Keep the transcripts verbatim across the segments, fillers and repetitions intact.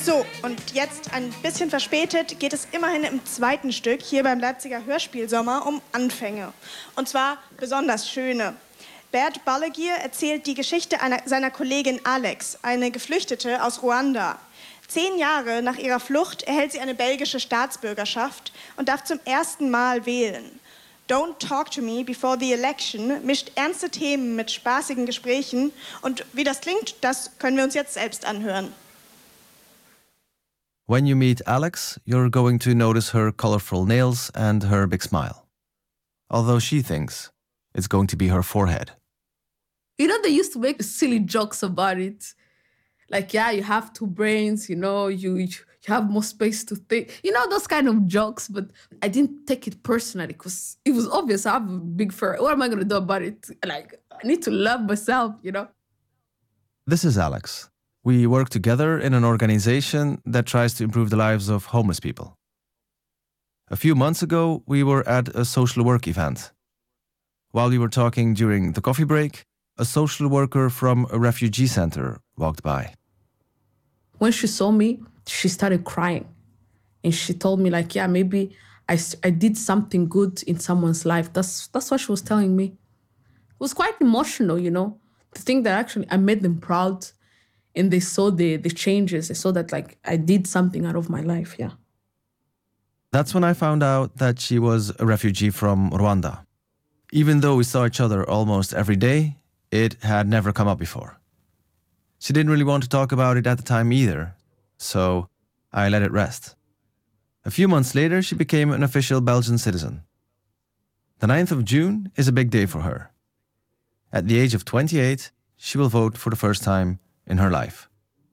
So, und jetzt ein bisschen verspätet geht es immerhin im zweiten Stück hier beim Leipziger Hörspielsommer um Anfänge. Und zwar besonders schöne. Bert Ballegier erzählt die Geschichte einer, seiner Kollegin Alex, eine Geflüchtete aus Ruanda. Zehn Jahre nach ihrer Flucht erhält sie eine belgische Staatsbürgerschaft und darf zum ersten Mal wählen. Don't Talk to Me Before the Election mischt ernste Themen mit spaßigen Gesprächen. Und wie das klingt, das können wir uns jetzt selbst anhören. When you meet Alex, you're going to notice her colorful nails and her big smile. Although she thinks it's going to be her forehead. You know, they used to make silly jokes about it. Like, yeah, you have two brains, you know, you you have more space to think. You know, those kind of jokes, but I didn't take it personally because it was obvious I have a big fur. What am I going to do about it? Like, I need to love myself, you know? This is Alex. We work together in an organization that tries to improve the lives of homeless people. A few months ago, we were at a social work event. While we were talking during the coffee break, a social worker from a refugee center walked by. When she saw me, she started crying. And she told me, like, yeah, maybe I, I did something good in someone's life. That's, that's what she was telling me. It was quite emotional, you know, to think that actually I made them proud. And they saw the, the changes. They saw that, like, I did something out of my life, yeah. That's when I found out that she was a refugee from Rwanda. Even though we saw each other almost every day, it had never come up before. She didn't really want to talk about it at the time either, so I let it rest. A few months later, she became an official Belgian citizen. The ninth of June is a big day for her. At the age of twenty-eight, she will vote for the first time in her life.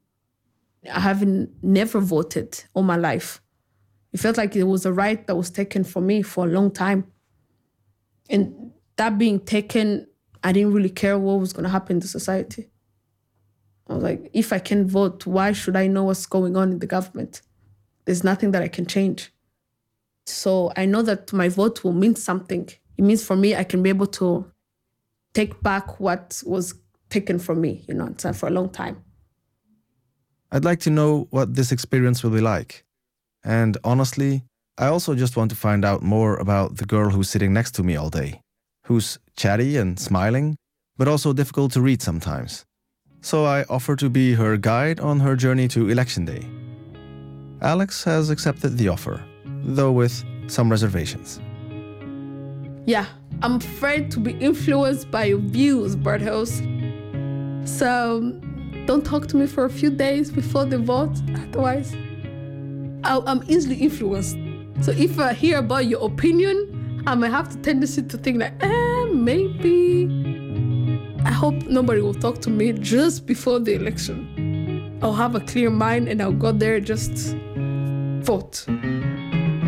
I haven't never voted all my life. It felt like it was a right that was taken from me for a long time. And that being taken, I didn't really care what was going to happen to society. I was like, if I can vote, why should I know what's going on in the government? There's nothing that I can change. So I know that my vote will mean something. It means for me, I can be able to take back what was taken from me, you know, for a long time. I'd like to know what this experience will be like. And honestly, I also just want to find out more about the girl who's sitting next to me all day, who's chatty and smiling, but also difficult to read sometimes. So I offer to be her guide on her journey to Election Day. Alex has accepted the offer, though with some reservations. Yeah, I'm afraid to be influenced by your views, Bartels. So don't talk to me for a few days before the vote. Otherwise, I'm easily influenced. So if I hear about your opinion, I might have the tendency to think like, eh, maybe. I hope nobody will talk to me just before the election. I'll have a clear mind and I'll go there just vote.